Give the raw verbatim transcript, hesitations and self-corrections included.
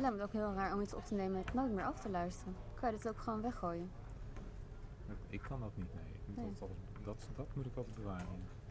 lijkt me ook heel raar om iets op te nemen en het nooit meer af te luisteren. Kan je dit ook gewoon weggooien? Ik kan dat niet, nee. Ik moet Nee. dat, alles, dat, dat moet ik altijd bewaren.